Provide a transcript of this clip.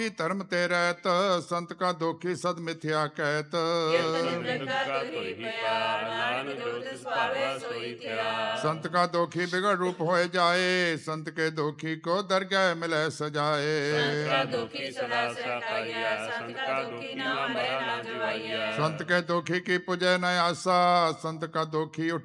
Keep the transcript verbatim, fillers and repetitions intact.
धर्म ते रहत, संत का दोखी सद मिथ्या कहत। संत का दोखी बिगड़ रूप होए जाए, संत के दोखी को दरगाह मिले सजाए। संत के दोखी की पुजय न आसा, संत का दोखी